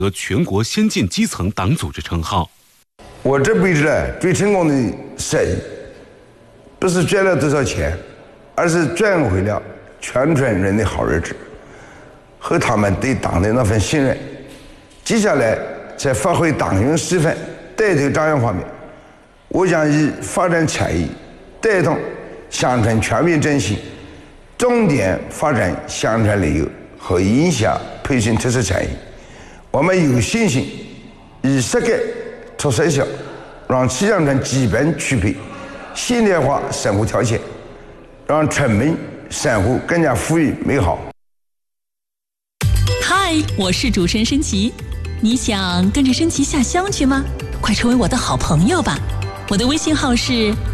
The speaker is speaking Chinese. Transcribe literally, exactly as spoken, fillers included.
得全国先进基层党组织称号。 我这辈子呢最成功的生意，不是赚了多少钱，而是赚回了全村人的好日子和他们对党的那份信任。接下来在发挥党员示范、带头张扬方面，我将以发展产业、带动乡村全面振兴，重点发展乡村旅游和影响培训特色产业。我们有信心以实干促实效，让气象村基本具备现代化生活条件，让村民生活更加富裕美好。 嗨，我是主持人申琦，你想跟着申琦下乡去吗？快成为我的好朋友吧！我的微信号是